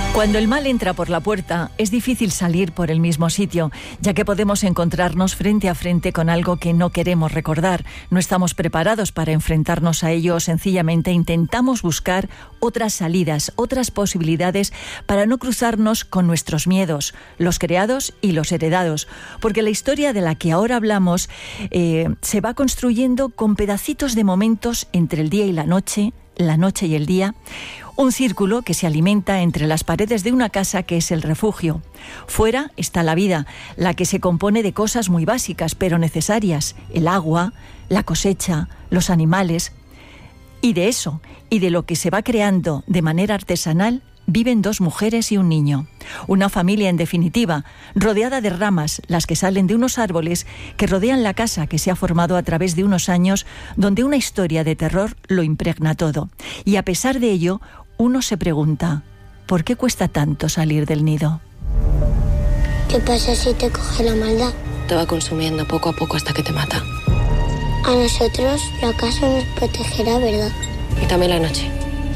Cuando el mal entra por la puerta, es difícil salir por el mismo sitio, ya que podemos encontrarnos frente a frente con algo que no queremos recordar. No estamos preparados para enfrentarnos a ello, o sencillamente intentamos buscar otras salidas, otras posibilidades para no cruzarnos con nuestros miedos, los creados y los heredados. Porque la historia de la que ahora hablamos se va construyendo con pedacitos de momentos entre el día y la noche y el día. Un círculo que se alimenta entre las paredes de una casa que es el refugio. Fuera está la vida, la que se compone de cosas muy básicas pero necesarias: el agua, la cosecha, los animales. Y de eso, y de lo que se va creando de manera artesanal, viven dos mujeres y un niño. Una familia, en definitiva, rodeada de ramas, las que salen de unos árboles que rodean la casa que se ha formado a través de unos años, donde una historia de terror lo impregna todo. Y a pesar de ello, uno se pregunta, ¿por qué cuesta tanto salir del nido? ¿Qué pasa si te coge la maldad? Te va consumiendo poco a poco hasta que te mata. A nosotros la casa nos protegerá, ¿verdad? Y también la noche.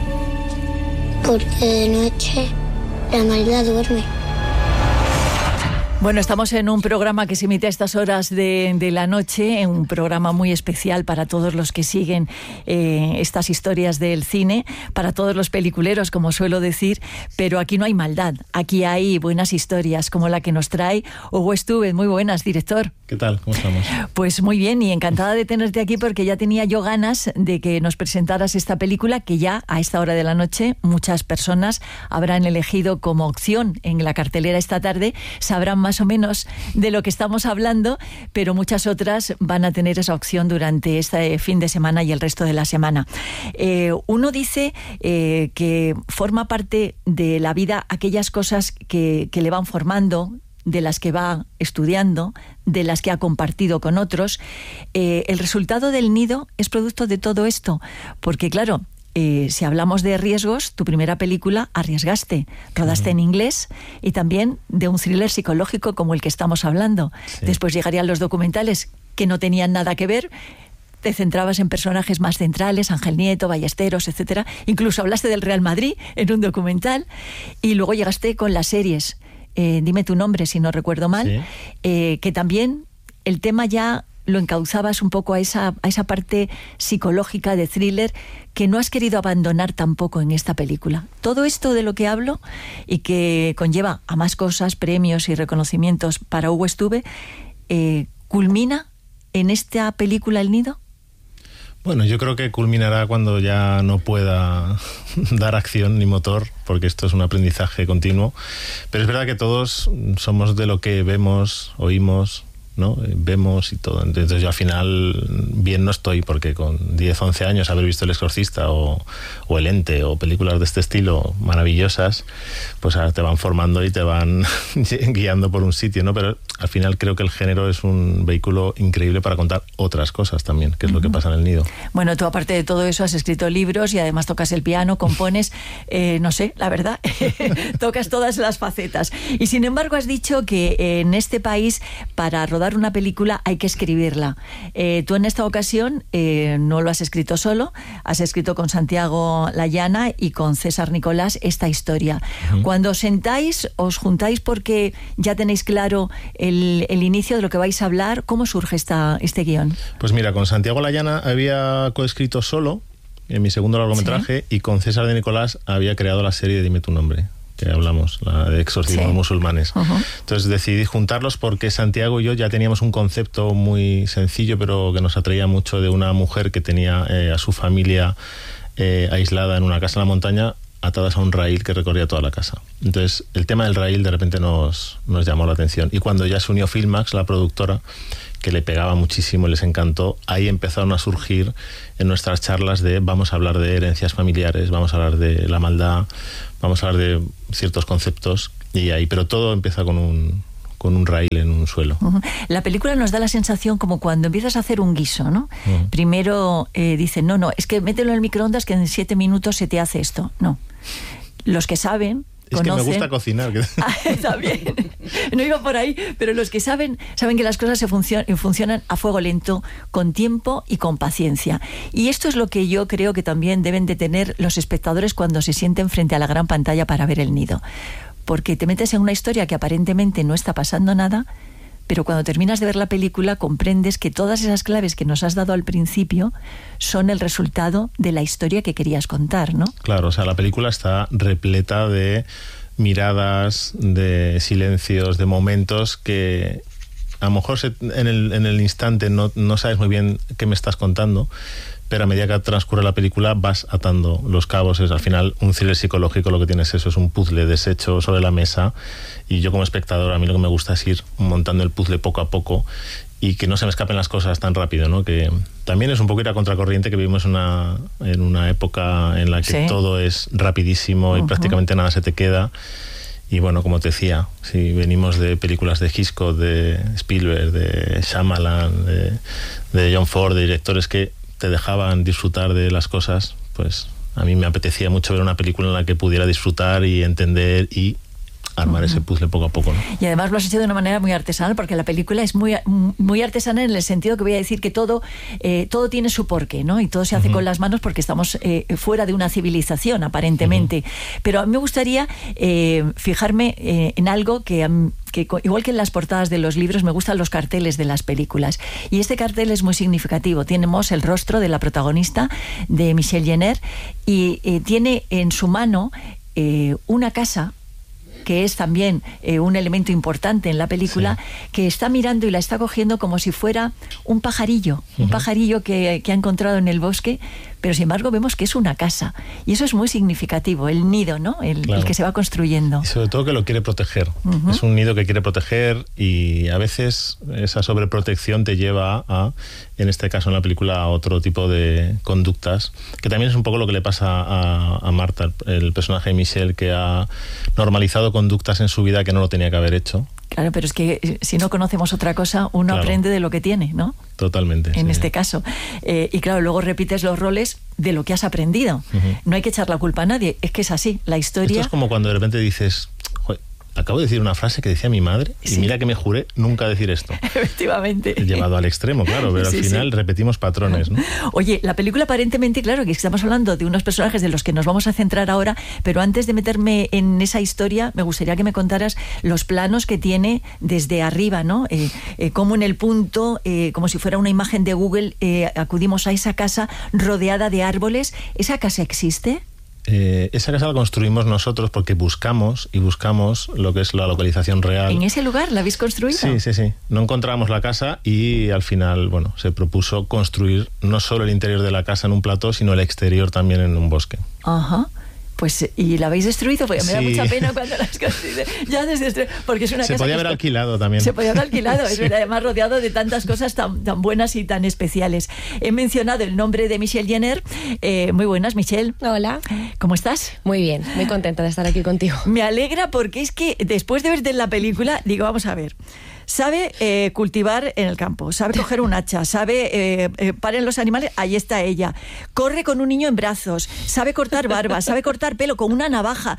Porque de noche la maldad duerme. Bueno, estamos en un programa que se emite a estas horas de la noche, un programa muy especial para todos los que siguen estas historias del cine, para todos los peliculeros, como suelo decir, pero aquí no hay maldad, aquí hay buenas historias, como la que nos trae Hugo Estúbez. Muy buenas, director. ¿Qué tal? ¿Cómo estamos? Pues muy bien, y encantada de tenerte aquí, porque ya tenía yo ganas de que nos presentaras esta película que ya a esta hora de la noche muchas personas habrán elegido como opción en la cartelera esta tarde. Sabrán más o menos de lo que estamos hablando, pero muchas otras van a tener esa opción durante este fin de semana y el resto de la semana. Uno dice que forma parte de la vida aquellas cosas que le van formando, de las que va estudiando, de las que ha compartido con otros. El resultado del nido es producto de todo esto, porque claro, si hablamos de riesgos, tu primera película arriesgaste, rodaste en inglés y también de un thriller psicológico como el que estamos hablando. Sí. Después llegarían los documentales que no tenían nada que ver. Te centrabas en personajes más centrales, Ángel Nieto, Ballesteros, etcétera. Incluso hablaste del Real Madrid en un documental. Y luego llegaste con las series. Dime tu nombre, si no recuerdo mal. Sí. Que también el tema ya lo encauzabas un poco a esa parte psicológica de thriller que no has querido abandonar tampoco en esta película. Todo esto de lo que hablo y que conlleva a más cosas, premios y reconocimientos para Hugo Estúbez, ¿culmina en esta película El Nido? Bueno, yo creo que culminará cuando ya no pueda dar acción ni motor, porque esto es un aprendizaje continuo. Pero es verdad que todos somos de lo que vemos, oímos, ¿no? Vemos y todo. Entonces yo al final bien no estoy, porque con 10, 11 años haber visto El Exorcista o El Ente o películas de este estilo maravillosas, pues ahora te van formando y te van guiando por un sitio, ¿no? Pero al final creo que el género es un vehículo increíble para contar otras cosas también, que es lo que pasa en El Nido. Bueno, tú aparte de todo eso has escrito libros y además tocas el piano, compones, no sé, la verdad, tocas todas las facetas. Y sin embargo has dicho que en este país para rodar una película hay que escribirla. Tú en esta ocasión no lo has escrito solo, has escrito con Santiago Layana y con César Nicolás esta historia. Cuando os sentáis, os juntáis porque ya tenéis claro el inicio de lo que vais a hablar. ¿Cómo surge este guión? Pues mira, con Santiago Layana había coescrito solo en mi segundo largometraje, ¿sí? Y con César de Nicolás había creado la serie Dime tu nombre, que hablamos, la de exorcismos musulmanes. Entonces decidí juntarlos porque Santiago y yo ya teníamos un concepto muy sencillo, pero que nos atraía mucho, de una mujer que tenía a su familia aislada en una casa en la montaña, atadas a un raíl que recorría toda la casa. Entonces el tema del raíl de repente nos llamó la atención. Y cuando ya se unió Filmax, la productora, que le pegaba muchísimo, les encantó, ahí empezaron a surgir en nuestras charlas de vamos a hablar de herencias familiares, vamos a hablar de la maldad, vamos a hablar de ciertos conceptos, y ahí, pero todo empieza con un raíl en un suelo. La película nos da la sensación como cuando empiezas a hacer un guiso, ¿no? Primero dicen, no, es que mételo en el microondas que en 7 minutos se te hace esto. No. Los que saben Es que me gusta cocinar. También. No iba por ahí, pero los que saben que las cosas funcionan a fuego lento, con tiempo y con paciencia. Y esto es lo que yo creo que también deben de tener los espectadores cuando se sienten frente a la gran pantalla para ver El Nido. Porque te metes en una historia que aparentemente no está pasando nada, pero cuando terminas de ver la película comprendes que todas esas claves que nos has dado al principio son el resultado de la historia que querías contar, ¿no? Claro, o sea, la película está repleta de miradas, de silencios, de momentos que a lo mejor en el instante no sabes muy bien qué me estás contando, pero a medida que transcurre la película vas atando los cabos. Es al final un thriller psicológico, lo que tienes eso, es un puzzle deshecho sobre la mesa, y yo como espectador a mí lo que me gusta es ir montando el puzzle poco a poco y que no se me escapen las cosas tan rápido, ¿no? Que también es un poco ir a contracorriente, que vivimos en una época en la que todo es rapidísimo y prácticamente nada se te queda. Y bueno, como te decía, si venimos de películas de Hitchcock, de Spielberg, de Shyamalan, de John Ford, de directores que te dejaban disfrutar de las cosas, pues a mí me apetecía mucho ver una película en la que pudiera disfrutar y entender y armar ese puzzle poco a poco, ¿no? Y además lo has hecho de una manera muy artesanal, porque la película es muy artesanal en el sentido que voy a decir que todo tiene su porqué, ¿no? Y todo se hace con las manos porque estamos fuera de una civilización, aparentemente. Pero a mí me gustaría fijarme en algo que igual que en las portadas de los libros, me gustan los carteles de las películas. Y este cartel es muy significativo. Tenemos el rostro de la protagonista, de Michelle Jenner, y tiene en su mano una casa, que es también un elemento importante en la película, que está mirando y la está cogiendo como si fuera un pajarillo, un pajarillo que ha encontrado en el bosque, pero sin embargo vemos que es una casa. Y eso es muy significativo, el nido, ¿no? El que se va construyendo. Y sobre todo que lo quiere proteger. Es un nido que quiere proteger, y a veces esa sobreprotección te lleva a, en este caso en la película, a otro tipo de conductas, que también es un poco lo que le pasa a Marta, el personaje de Michelle, que ha normalizado conductas en su vida que no lo tenía que haber hecho. Claro, pero es que si no conocemos otra cosa, uno aprende de lo que tiene, ¿no? Totalmente. En este caso. Y claro, luego repites los roles de lo que has aprendido. No hay que echar la culpa a nadie, es que es así, la historia... Esto es como cuando de repente dices... Acabo de decir una frase que decía mi madre y mira que me juré nunca decir esto. Efectivamente. Llevado al extremo, claro, pero al final repetimos patrones, ¿no? Oye, la película aparentemente, claro, que estamos hablando de unos personajes de los que nos vamos a centrar ahora, pero antes de meterme en esa historia, me gustaría que me contaras los planos que tiene desde arriba, ¿no? Como en el punto, como si fuera una imagen de Google, acudimos a esa casa rodeada de árboles. ¿Esa casa existe? Esa casa la construimos nosotros porque buscamos lo que es la localización real. ¿En ese lugar la habéis construido? Sí. No encontramos la casa y al final, bueno, se propuso construir no solo el interior de la casa en un plató, sino el exterior también en un bosque. Ajá. Pues, ¿y la habéis destruido? Porque me da mucha pena cuando las construís. Ya porque es una casa. Se podía haber alquilado también. Se podía haber alquilado, es verdad, además rodeado de tantas cosas tan buenas y tan especiales. He mencionado el nombre de Michelle Jenner. Muy buenas, Michelle. Hola. ¿Cómo estás? Muy bien, muy contenta de estar aquí contigo. Me alegra porque es que después de verte en la película, digo, vamos a ver. Sabe cultivar en el campo, sabe coger un hacha, sabe parar los animales, ahí está ella. Corre con un niño en brazos, sabe cortar barba, sabe cortar pelo con una navaja.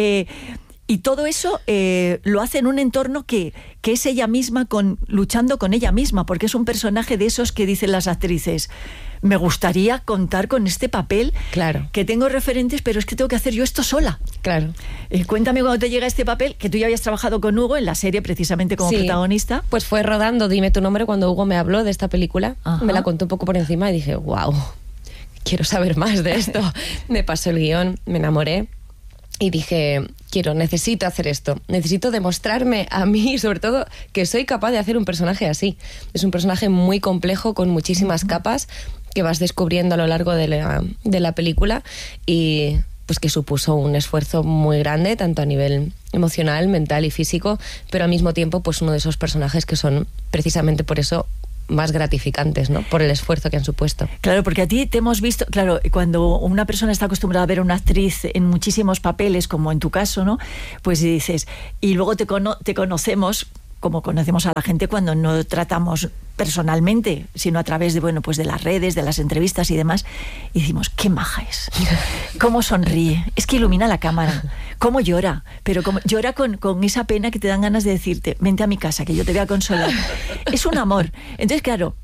Y todo eso lo hace en un entorno que es ella misma luchando con ella misma, porque es un personaje de esos que dicen las actrices: me gustaría contar con este papel, claro, que tengo referentes, pero es que tengo que hacer yo esto sola. Claro. Cuéntame cuando te llega este papel, que tú ya habías trabajado con Hugo en la serie precisamente como protagonista. Pues fue rodando Dime tu nombre cuando Hugo me habló de esta película. Ajá. Me la contó un poco por encima y dije, wow, quiero saber más de esto. Me pasó el guión, me enamoré y dije, necesito hacer esto, necesito demostrarme a mí, sobre todo, que soy capaz de hacer un personaje así. Es un personaje muy complejo, con muchísimas capas que vas descubriendo a lo largo de la película, y pues que supuso un esfuerzo muy grande, tanto a nivel emocional, mental y físico, pero al mismo tiempo pues uno de esos personajes que son precisamente por eso más gratificantes, ¿no? Por el esfuerzo que han supuesto. Claro, porque a ti te hemos visto, claro, cuando una persona está acostumbrada a ver a una actriz en muchísimos papeles, como en tu caso, ¿no? Pues dices, y luego te conocemos como conocemos a la gente cuando no tratamos personalmente, sino a través de, bueno, pues de las redes, de las entrevistas y demás, y decimos, qué maja es, cómo sonríe, es que ilumina la cámara, ¿Cómo llora? Pero llora con esa pena que te dan ganas de decirte, vente a mi casa, que yo te voy a consolar. Es un amor. Entonces, claro,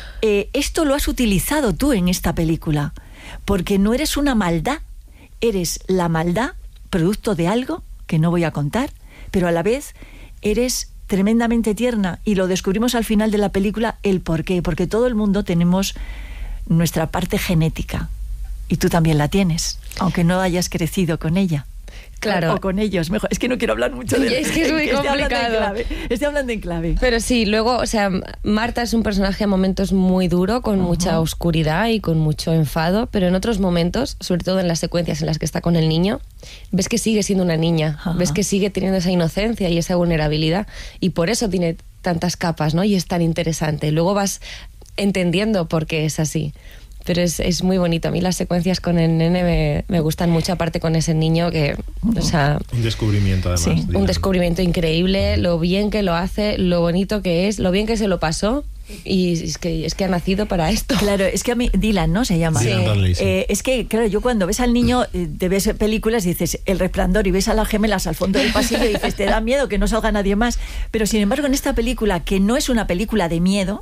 esto lo has utilizado tú en esta película, porque no eres una maldad, eres la maldad producto de algo que no voy a contar, pero a la vez eres tremendamente tierna, y lo descubrimos al final de la película el por qué, porque todo el mundo tenemos nuestra parte genética, y tú también la tienes, aunque no hayas crecido con ella. Claro. O con ellos, mejor. Es que no quiero hablar mucho de Es que es muy complicado. Estoy hablando en clave. Pero sí, luego, o sea, Marta es un personaje a momentos muy duro, con mucha oscuridad y con mucho enfado, pero en otros momentos, sobre todo en las secuencias en las que está con el niño, ves que sigue siendo una niña, ves que sigue teniendo esa inocencia y esa vulnerabilidad, y por eso tiene tantas capas, ¿no? Y es tan interesante. Luego vas entendiendo por qué es así. Pero es muy bonito. A mí las secuencias con el nene me gustan mucho, aparte con ese niño que, o sea... Un descubrimiento, además. Sí. Un descubrimiento increíble, lo bien que lo hace, lo bonito que es, lo bien que se lo pasó, y es que ha nacido para esto. Claro, es que a mí, Dylan, ¿no? Se llama. Dylan Dudley, sí. Es que, claro, yo cuando ves al niño, te ves películas y dices El Resplandor, y ves a las gemelas al fondo del pasillo y dices, te da miedo que no salga nadie más. Pero sin embargo, en esta película, que no es una película de miedo,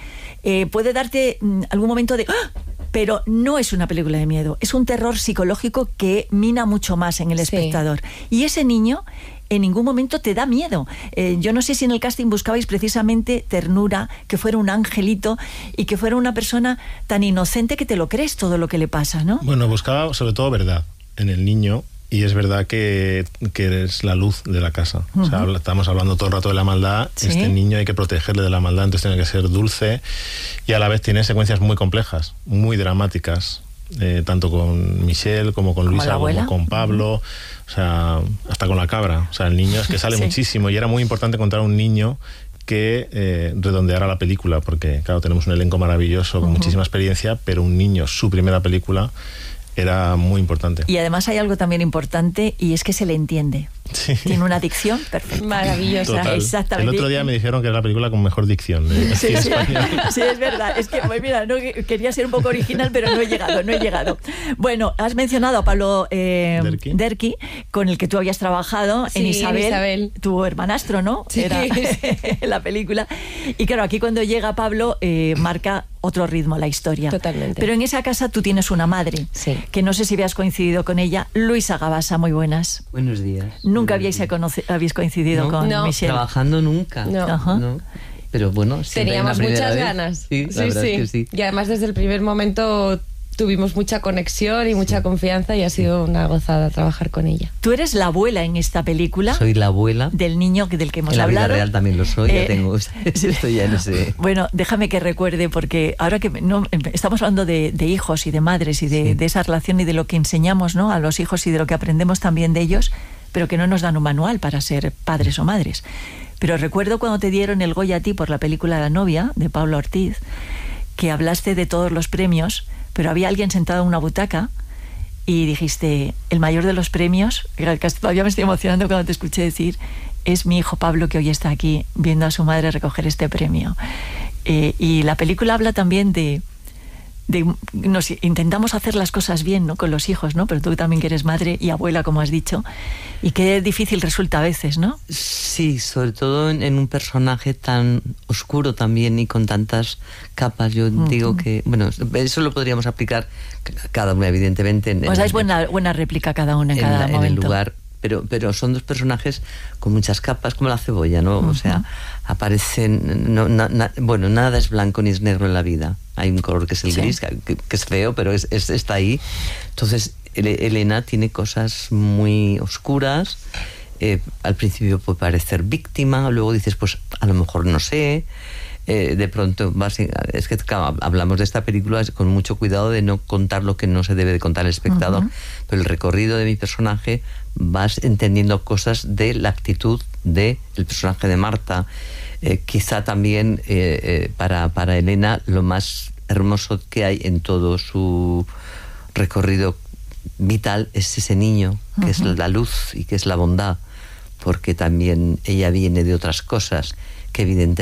puede darte algún momento de... ¡Ah! Pero no es una película de miedo, es un terror psicológico que mina mucho más en el espectador. Y ese niño en ningún momento te da miedo. Yo no sé si en el casting buscabais precisamente ternura, que fuera un angelito y que fuera una persona tan inocente que te lo crees todo lo que le pasa, ¿no? Bueno, buscaba sobre todo verdad en el niño. Y es verdad que eres la luz de la casa. O sea, estamos hablando todo el rato de la maldad. ¿Sí? Este niño hay que protegerle de la maldad, entonces tiene que ser dulce. Y a la vez tiene secuencias muy complejas, muy dramáticas. Tanto con Michelle como con Luisa, como con Pablo. O sea, hasta con la cabra. O sea, el niño es que sale muchísimo. Y era muy importante encontrar un niño que redondeara la película. Porque, claro, tenemos un elenco maravilloso con muchísima experiencia, pero un niño, su primera película... era muy importante. Y además hay algo también importante, y es que se le entiende. Sí. Tiene una dicción perfecta. Maravillosa. Total. Exactamente. El otro día me dijeron que era la película con mejor dicción. Sí, es verdad. Es que, pues mira, no, quería ser un poco original, pero no he llegado. Bueno, has mencionado a Pablo Derqui, con el que tú habías trabajado en Isabel, tu hermanastro, ¿no? Sí, Era la película. Y claro, aquí cuando llega Pablo, marca otro ritmo la historia. Totalmente. Pero en esa casa tú tienes una madre, que no sé si habías coincidido con ella, Luisa Gabasa. Muy buenas. Buenos días. ¿Nunca habéis coincidido con Michelle? Trabajando nunca. No. Pero bueno, teníamos muchas ganas. Sí, la verdad es que sí. Y además desde el primer momento tuvimos mucha conexión y mucha confianza, y ha sido una gozada trabajar con ella. Tú eres la abuela en esta película. Soy la abuela. Del niño del que hemos hablado. En la vida real también lo soy, ya tengo... Estoy ya en ese... Bueno, déjame que recuerde, porque ahora que estamos hablando de hijos y de madres y de esa relación y de lo que enseñamos, ¿no?, a los hijos y de lo que aprendemos también de ellos, pero que no nos dan un manual para ser padres o madres. Pero recuerdo cuando te dieron el Goya a ti por la película La novia, de Pablo Ortiz, que hablaste de todos los premios, pero había alguien sentado en una butaca y dijiste, el mayor de los premios, que todavía me estoy emocionando cuando te escuché decir, es mi hijo Pablo, que hoy está aquí viendo a su madre recoger este premio. Y la película habla también de intentamos hacer las cosas bien, ¿no?, con los hijos, ¿no? Pero tú también que eres madre y abuela, como has dicho, y qué difícil resulta a veces, ¿no? Sí, sobre todo en un personaje tan oscuro también y con tantas capas. Yo digo que, bueno, eso lo podríamos aplicar cada una, evidentemente. Os dais buena réplica cada una en cada momento. En el lugar. Pero son dos personajes con muchas capas, como la cebolla, ¿no? O sea, aparecen... bueno, nada es blanco ni es negro en la vida. Hay un color que es el gris, que es feo, pero está ahí. Entonces, Elena tiene cosas muy oscuras. Al principio puede parecer víctima, luego dices, pues a lo mejor no sé... de pronto es que claro, hablamos de esta película con mucho cuidado de no contar lo que no se debe de contar al espectador, pero el recorrido de mi personaje vas entendiendo cosas de la actitud del personaje de Marta. Quizá también para Elena lo más hermoso que hay en todo su recorrido vital es ese niño, que es la luz y que es la bondad, porque también ella viene de otras cosas que evidentemente